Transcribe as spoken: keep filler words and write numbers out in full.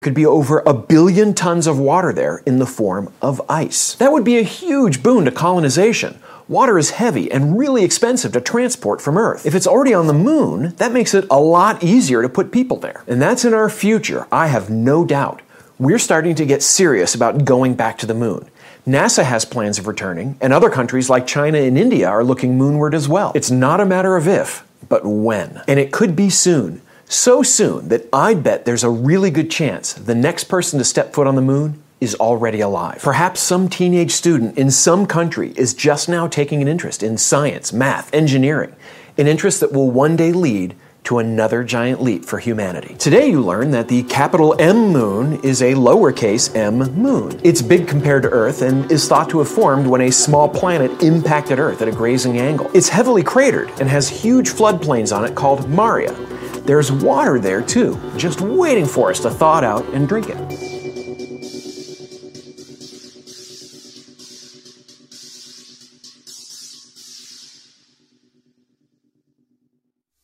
could be over a billion tons of water there in the form of ice. That would be a huge boon to colonization. Water is heavy and really expensive to transport from Earth. If it's already on the moon, that makes it a lot easier to put people there. And that's in our future, I have no doubt. We're starting to get serious about going back to the moon. NASA has plans of returning, and other countries like China and India are looking moonward as well. It's not a matter of if, but when. And it could be soon. So soon that I'd bet there's a really good chance the next person to step foot on the moon is already alive. Perhaps some teenage student in some country is just now taking an interest in science, math, engineering, an interest that will one day lead to another giant leap for humanity. Today you learn that the capital M moon is a lowercase m moon. It's big compared to Earth and is thought to have formed when a small planet impacted Earth at a grazing angle. It's heavily cratered and has huge floodplains on it called Maria. There's water there too, just waiting for us to thaw it out and drink it.